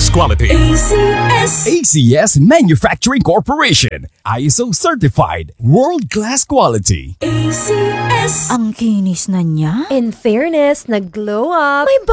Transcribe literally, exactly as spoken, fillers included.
World-class quality. A C S. A C S Manufacturing Corporation. I S O certified. World-class quality. A C S. Ang kinis na niya. In fairness, nag-glow up. May